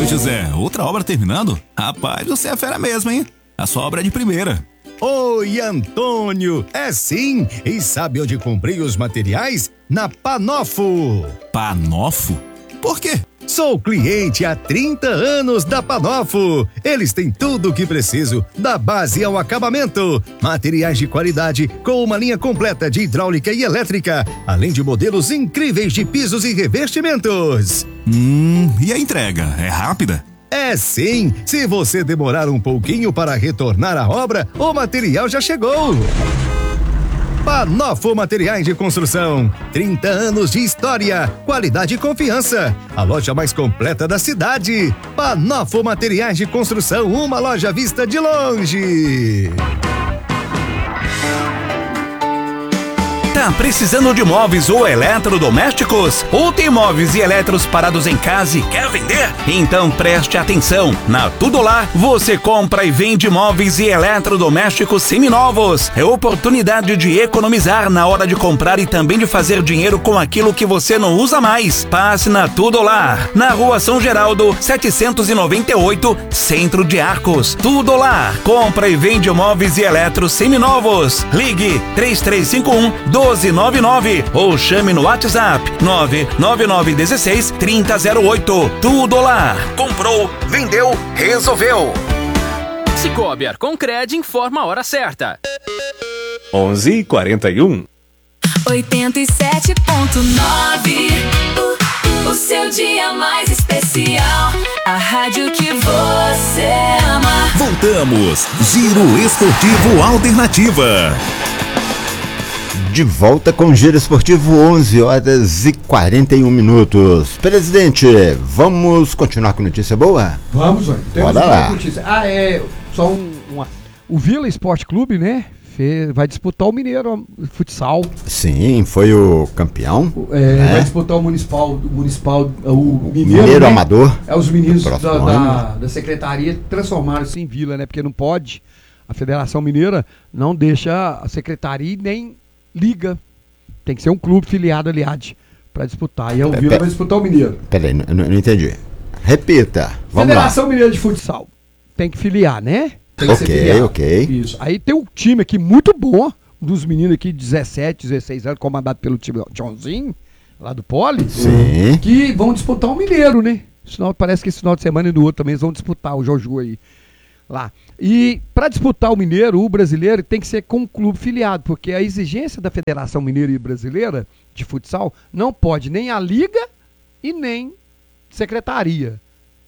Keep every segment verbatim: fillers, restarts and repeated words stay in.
José, outra obra terminando? Rapaz, você é fera mesmo, hein? A sua obra é de primeira. Oi, Antônio! É sim! E sabe onde comprei os materiais? Na Panofo! Panofo? Por quê? Sou cliente há trinta anos da Panofo. Eles têm tudo o que preciso, da base ao acabamento. Materiais de qualidade com uma linha completa de hidráulica e elétrica, além de modelos incríveis de pisos e revestimentos. Hum, e a entrega? É rápida? É sim! Se você demorar um pouquinho para retornar à obra, o material já chegou! Panofo Materiais de Construção. trinta anos de história, qualidade e confiança. A loja mais completa da cidade. Panofo Materiais de Construção, uma loja vista de longe. Tá precisando de móveis ou eletrodomésticos? Ou tem móveis e eletros parados em casa e quer vender? Então preste atenção. Na Tudo Lá, você compra e vende móveis e eletrodomésticos seminovos. É oportunidade de economizar na hora de comprar e também de fazer dinheiro com aquilo que você não usa mais. Passe na Tudo Lá, na Rua São Geraldo, setecentos e noventa e oito, Centro de Arcos. Tudo Lá, compra e vende móveis e eletros seminovos. Ligue três três cinco um, doze nove nove ou chame no WhatsApp nove nove nove um seis, três zero zero oito. Tudo Lá. Comprou, vendeu, resolveu. Cicobi Arconcred informa a hora certa. onze e quarenta e um. oitenta e sete ponto nove. O, o seu dia mais especial. A rádio que você ama. Voltamos. Giro Esportivo Alternativa. De volta com o Giro Esportivo, onze horas e quarenta e um minutos. Presidente, vamos continuar com notícia boa? Vamos, olha. Temos Bora lá. Notícia. Ah, é. Só um, uma, o Vila Esporte Clube, né? Fez, vai disputar o Mineiro Futsal. Sim, foi o campeão. É, né? Vai disputar o Municipal, o municipal o Mineiro, Mineiro né? Amador. É, os meninos da, Próximo da, ano. da secretaria transformaram-se em Vila, né? Porque não pode. A Federação Mineira não deixa a secretaria nem liga. Tem que ser um clube filiado, aliás, para disputar. E é o Vila vai disputar o Mineiro. Peraí, não, não entendi. Repita. Vamos Federação lá. Mineira de Futsal. Tem que filiar, né? Tem que Ok, ser filiado. ok. Isso. Aí tem um time aqui muito bom, dos meninos aqui de dezessete, dezesseis anos, comandado pelo time Joãozinho, lá do Poli. Sim. Que vão disputar o Mineiro, né? Senão, parece que esse final de semana e no outro também eles vão disputar o Joju aí. Lá. E para disputar o Mineiro, o brasileiro, tem que ser com um clube filiado, porque a exigência da Federação Mineira e Brasileira de Futsal não pode nem a Liga e nem secretaria.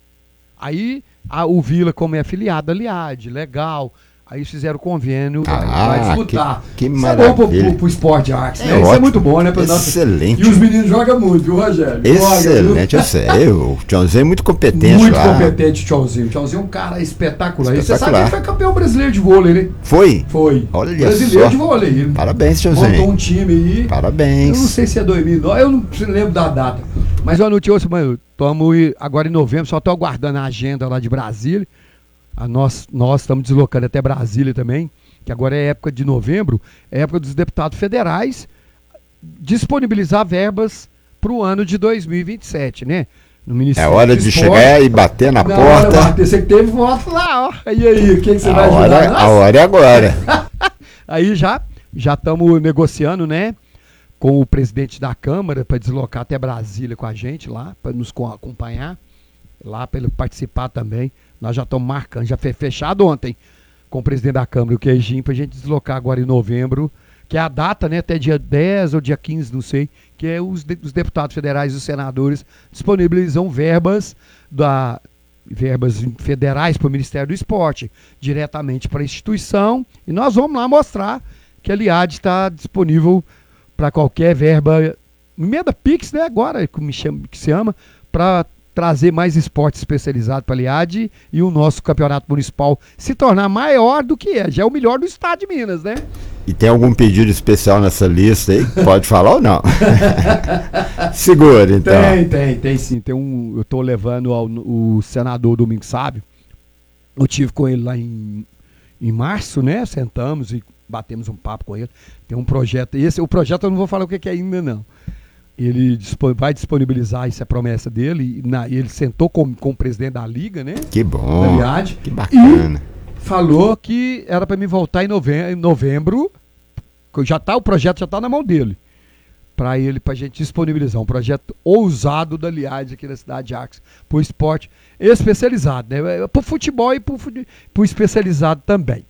Aí a, o Vila, como é afiliado, aliado, legal. Aí fizeram convênio, Ah, vai disputar. que- que Isso é bom pro, maravilha. pro, pro esporte artes, É né? Isso é ótimo. muito bom, né? Pra nós- Excelente. E os meninos jogam muito, viu, Rogério? Excelente, eu sei. O Tchãozinho é muito competente Muito lá. competente o Tchãozinho. O Tchãozinho é um cara espetacular. E você sabe que Espetacular. ele foi campeão brasileiro de vôlei, né? Foi? Foi. Olha Brasileiro só. de vôlei. Ele Parabéns, Tchãozinho. montou um time aí. Parabéns. Eu não sei se é dois mil e nove, eu não lembro da data. Mas eu anotei, mano, estamos agora em novembro, só estou aguardando a agenda lá de Brasília. A nós, nós estamos deslocando até Brasília também, que agora é época de novembro, é época dos deputados federais disponibilizar verbas para o ano de dois mil e vinte e sete, né? No É Ministério hora do de Esporte. chegar e bater na Na porta. hora, bater, você que teve voto lá, ó. E aí, quem que você A vai ajudar? hora, nós? a hora é agora. Aí já já estamos negociando, né, com o presidente da Câmara para deslocar até Brasília com a gente lá, para nos co- acompanhar lá, para ele participar também. Nós já estamos marcando, já foi fechado ontem com o presidente da Câmara, o Queijinho, para a gente deslocar agora em novembro, que é a data, né, até dia dez ou dia quinze, não sei, que é os, de- os deputados federais e os senadores disponibilizam verbas da verbas federais para o Ministério do Esporte, diretamente para a instituição, e nós vamos lá mostrar que a Liad está disponível para qualquer verba, emenda Pix, né, agora, que, me chama, que se ama, para trazer mais esporte especializado para a Liad e o nosso campeonato municipal se tornar maior do que é, já é o melhor do estado de Minas, né? E tem algum pedido especial nessa lista aí? Pode falar ou não? Segura, então. Tem, tem, tem sim. Tem um, eu estou levando ao, o senador Domingos Sábio. Eu tive com ele lá em, em março, né? Sentamos e batemos um papo com ele. Tem um projeto. Esse, o projeto eu não vou falar o que, que é ainda, não. ele dispo- vai disponibilizar, isso é promessa dele, e na, ele sentou com, com o presidente da Liga, né? Que bom. Da Liade, Que bacana. e falou que era para me voltar em novembro, em novembro, que já tá, o projeto já está na mão dele, para ele, para a gente disponibilizar um projeto ousado da Liade aqui na cidade de Arcos, para o esporte especializado, né? Para o futebol e para o especializado também.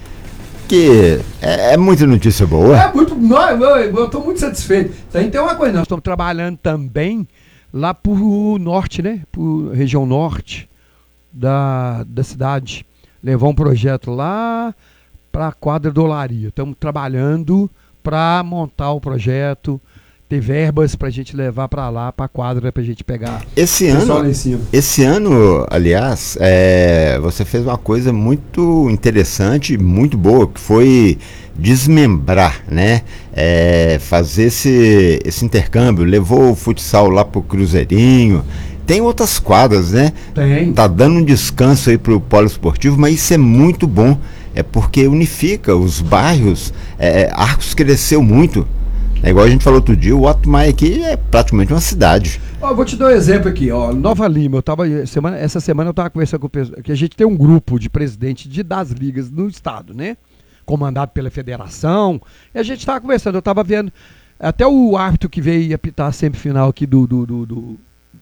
Que é, é muita notícia boa. É muito, não, eu estou muito satisfeito. Então, tem uma coisa, nós estamos trabalhando também lá pro norte, né? Por região norte da, da cidade. Levar um projeto lá para a quadra do Olaria. Estamos trabalhando para montar o projeto, ter verbas para a gente levar para lá, para a quadra, para a gente pegar Esse o pessoal ano, lá em cima. esse ano, aliás, é, você fez uma coisa muito interessante, muito boa, que foi desmembrar, né? É, fazer esse, esse intercâmbio. Levou o futsal lá pro Cruzeirinho. Tem outras quadras, né? Tem. Tá dando um descanso aí pro polo esportivo, mas isso é muito bom. É porque unifica os bairros. É, Arcos cresceu muito. É igual a gente falou outro dia, o Otto Maia aqui é praticamente uma cidade. Ó, vou te dar um exemplo aqui, ó, Nova Lima, eu tava, semana, essa semana eu estava conversando com o pessoal, que a gente tem um grupo de presidente de, das ligas no estado, né? Comandado pela federação, e a gente estava conversando, eu estava vendo, até o árbitro que veio apitar a semifinal aqui do, do, do, do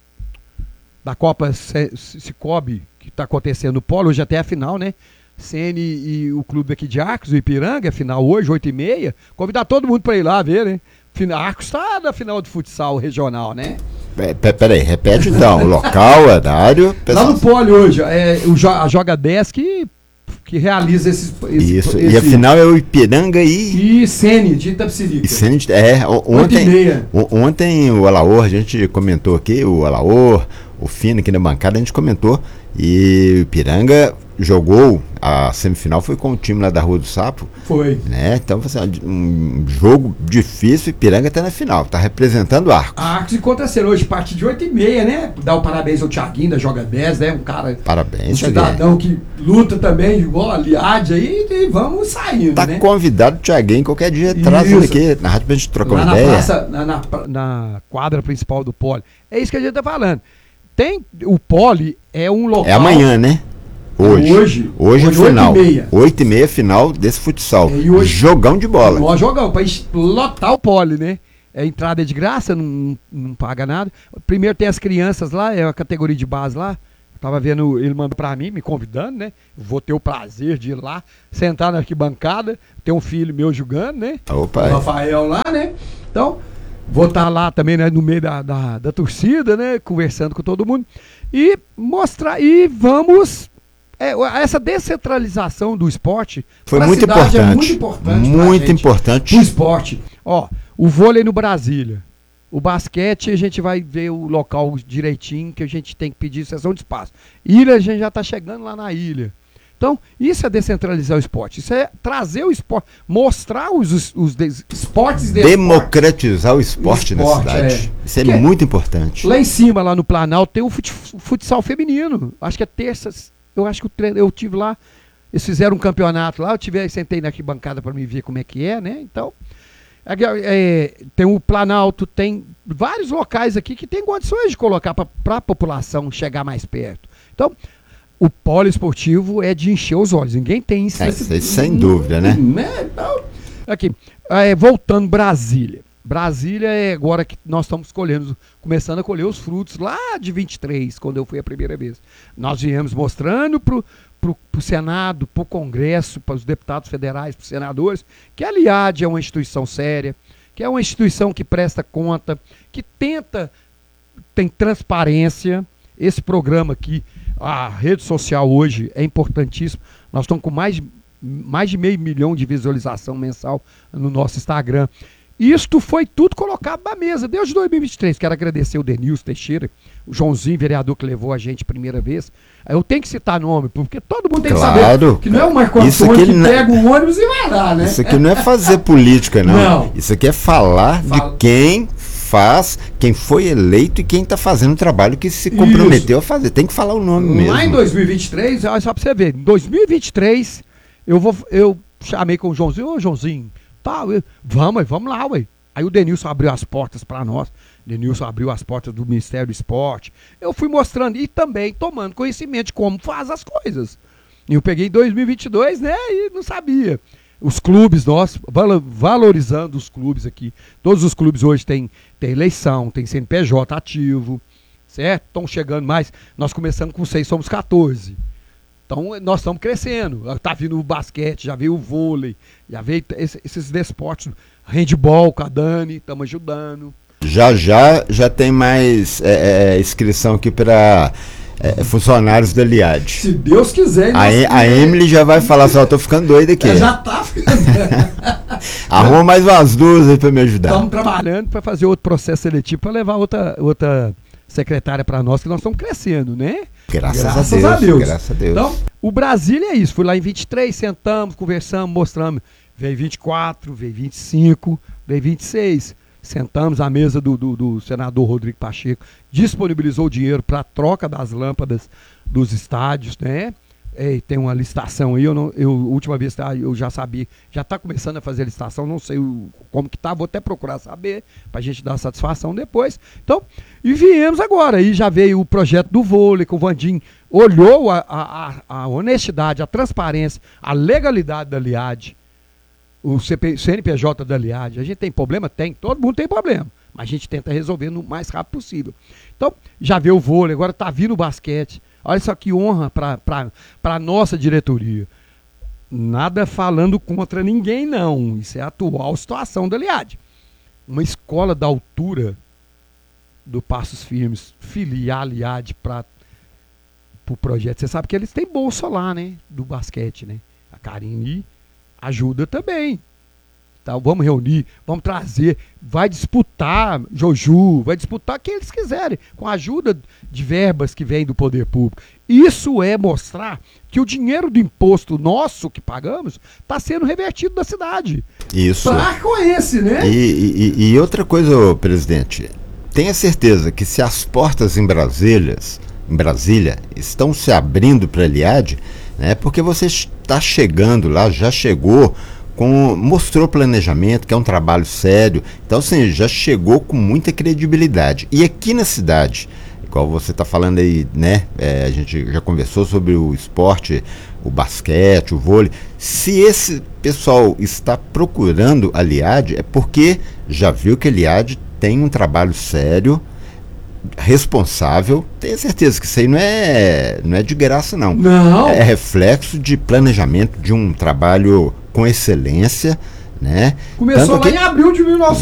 da Copa Cicobi, que está acontecendo no Polo, hoje até a final, né? C N e o clube aqui de Arcos, o Ipiranga, final hoje, oito e meia. Convidar todo mundo para ir lá ver, né? Arcos está na final de futsal regional, né? É, peraí, repete então. Local, horário. Lá no Poli hoje, é, o, a Joga dez que, que realiza esses. Esse, Isso, esse, e a final é o Ipiranga e. E Sene, de Itapecerica. E Sene, é, ontem, ontem o Alaor, a gente comentou aqui, o Alaor, o Fino aqui na bancada, a gente comentou. E o Ipiranga jogou, a semifinal foi com o time lá da Rua do Sapo. Foi. Né? Então, assim, um jogo difícil, Ipiranga tá na final, tá representando Arcos. A Arcos encontra ser hoje, a partir de oito e meia, né? Dá o parabéns ao Thiaguinho da Joga dez, né? Um cara. Parabéns, um cidadão que luta também, igual a Liade aí, e vamos saindo, tá, né? Convidado o Thiaguinho, qualquer dia traz ele aqui na rádio pra gente trocar lá uma na ideia. Praça, na, na, na quadra principal do Poli. É isso que a gente tá falando. Tem, o Poli é um local. É amanhã, né? Hoje. Hoje, hoje é hoje final. oito e meia. oito e meia final desse futsal. E hoje, jogão de bola. Ó, jogão, pra lotar o Poli, né? A entrada é de graça, não, não paga nada. Primeiro tem as crianças lá, é a categoria de base lá. Eu tava vendo, ele mandou pra mim, me convidando, né? Vou ter o prazer de ir lá, sentar na arquibancada. Tem um filho meu jogando, né? Opa. O Rafael lá, né? Então, vou estar lá também, né? No meio da, da, da torcida, né? Conversando com todo mundo. E mostrar, e vamos... É, essa descentralização do esporte foi muito importante. É muito importante. Muito importante. O esporte. Ó, o vôlei no Brasília. O basquete, a gente vai ver o local direitinho, que a gente tem que pedir sessão de espaço. Ilha, a gente já está chegando lá na ilha. Então, isso é descentralizar o esporte. Isso é trazer o esporte, mostrar os, os, os de, esportes de democratizar o esporte, o esporte na cidade. É. Isso é Porque muito importante. Lá em cima, lá no Planalto, tem o fut, futsal feminino. Acho que é terça. Eu acho que o treino, eu tive lá, eles fizeram um campeonato lá, eu tive, sentei na arquibancada para me ver como é que é, né? Então, é, é, tem o Planalto, tem vários locais aqui que tem condições de colocar para a população chegar mais perto. Então, o polo esportivo é de encher os olhos, ninguém tem isso. É, esse, sem dúvida, né? né? Então, aqui, é, voltando Brasília. Brasília é agora que nós estamos colhendo, começando a colher os frutos lá de vinte e três, quando eu fui a primeira vez. Nós viemos mostrando para o Senado, para o Congresso, para os deputados federais, para os senadores, que a Liade é uma instituição séria, que é uma instituição que presta conta, que tenta, tem transparência. Esse programa aqui, a rede social hoje é importantíssimo. Nós estamos com mais, mais de meio milhão de visualização mensal no nosso Instagram. Isto foi tudo colocado na mesa desde dois mil e vinte e três. Quero agradecer o Denilson Teixeira, o Joãozinho, vereador que levou a gente a primeira vez. Eu tenho que citar nome, porque todo mundo tem claro, que saber que não é o Marco Antônio que não... pega o ônibus e vai lá, né? Isso aqui não é fazer política, não. não. Isso aqui é falar Fala. de quem faz, quem foi eleito e quem está fazendo o trabalho que se comprometeu Isso. a fazer. Tem que falar o nome lá mesmo. Lá em dois mil e vinte e três, só para você ver, em dois mil e vinte e três, eu, vou, eu chamei com o Joãozinho, ô Joãozinho, tá, eu, vamos, vamos lá, ué. Aí o Denilson abriu as portas para nós. Denilson abriu as portas do Ministério do Esporte. Eu fui mostrando e também tomando conhecimento de como faz as coisas. E eu peguei em dois mil e vinte e dois, né, e não sabia. Os clubes, nós valorizando os clubes aqui. Todos os clubes hoje têm, têm eleição, tem C N P J ativo, certo? Estão chegando mais. Nós começamos com seis, somos quatorze. Então, nós estamos crescendo. Tá vindo o basquete, já veio o vôlei, já veio esse, esses desportos, handball com a Dani, estamos ajudando. Já já já tem mais é, é, inscrição aqui para é, funcionários da Liad. Se Deus quiser. A, e, a Emily já vai falar só, tô ficando doida aqui. Já tá ficando. Arruma mais umas duas aí para me ajudar. Estamos trabalhando para fazer outro processo seletivo para levar outra, outra secretária para nós, que nós estamos crescendo, né? Graças, Graças a, Deus, a Deus. Graças a Deus. Então, o Brasília é isso. Fui lá em vinte e três, sentamos, conversamos, mostramos. Veio vinte e quatro, veio vinte e cinco, veio vinte e seis. Sentamos à mesa do, do, do senador Rodrigo Pacheco, disponibilizou o dinheiro para a troca das lâmpadas dos estádios, né? E tem uma licitação aí, eu, não, eu última vez eu já sabia, já está começando a fazer a licitação, não sei o, como que tá, vou até procurar saber, para a gente dar satisfação depois. Então, e viemos agora, aí já veio o projeto do vôlei, que o Vandim olhou a, a, a honestidade, a transparência, a legalidade da Liad, o C N P J da Liad. A gente tem problema? Tem, todo mundo tem problema, mas a gente tenta resolver no mais rápido possível. Então, já veio o vôlei, agora está vindo o basquete. Olha só que honra para a nossa diretoria. Nada falando contra ninguém, não. Isso é a atual situação da Liad. Uma escola da altura do Passos Firmes, filiar a Liad para o pro projeto. Você sabe que eles têm bolsa lá, né? Do basquete, né? A Karine ajuda também. Então, vamos reunir, vamos trazer, vai disputar Joju, vai disputar quem eles quiserem, com a ajuda de verbas que vêm do poder público. Isso é mostrar que o dinheiro do imposto nosso que pagamos está sendo revertido na cidade. Isso. Pra com esse, né? E, e, e outra coisa, ô, presidente, tenha certeza que se as portas em Brasília, em Brasília estão se abrindo para a Liad, né, porque você está chegando lá, já chegou, com, mostrou planejamento, que é um trabalho sério. Então, assim, já chegou com muita credibilidade. E aqui na cidade, igual você está falando aí, né? É, a gente já conversou sobre o esporte, o basquete, o vôlei. Se esse pessoal está procurando a Liad, é porque já viu que a Liad tem um trabalho sério, responsável. Tenho certeza que isso aí não é, não é de graça, não. Não. É reflexo de planejamento, de um trabalho com excelência, né? Começou Tanto lá que... em abril de mil e novecentos